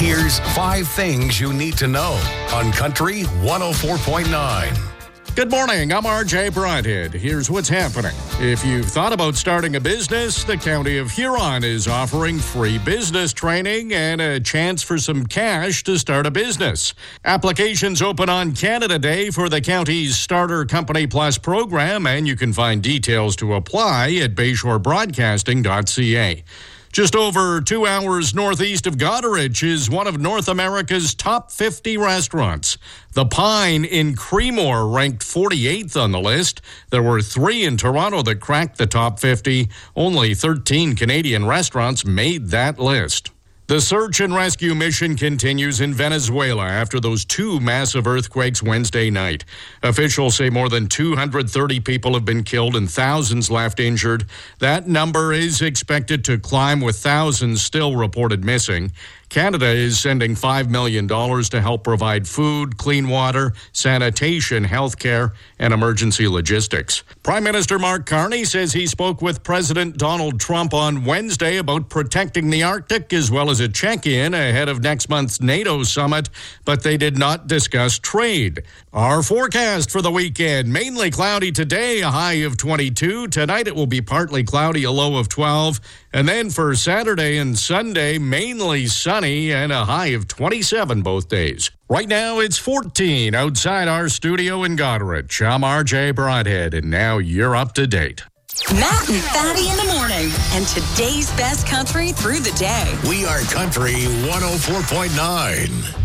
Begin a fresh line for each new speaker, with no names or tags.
Here's 5 things you need to know on Country 104.9.
Good morning, I'm RJ Broadhead. Here's what's happening. If you've thought about starting a business, the County of Huron is offering free business training and a chance for some cash to start a business. Applications open on Canada Day for the county's Starter Company Plus program, and you can find details to apply at bayshorebroadcasting.ca. Just over 2 hours northeast of Goderich is one of North America's top 50 restaurants. The Pine in Creemore ranked 48th on the list. There were 3 in Toronto that cracked the top 50. Only 13 Canadian restaurants made that list. The search and rescue mission continues in Venezuela after those 2 massive earthquakes Wednesday night. Officials say more than 230 people have been killed and thousands left injured. That number is expected to climb, with thousands still reported missing. Canada is sending $5 million to help provide food, clean water, sanitation, health care, and emergency logistics. Prime Minister Mark Carney says he spoke with President Donald Trump on Wednesday about protecting the Arctic, as well as a check-in ahead of next month's NATO summit, but they did not discuss trade. Our forecast for the weekend: mainly cloudy today, a high of 22. Tonight it will be partly cloudy, a low of 12. And then for Saturday and Sunday, mainly sunny and a high of 27 both days. Right now, it's 14 outside our studio in Goderich. I'm RJ Broadhead, and now you're up to date.
Matt and Fatty in the morning, and today's best country through the day.
We are Country 104.9.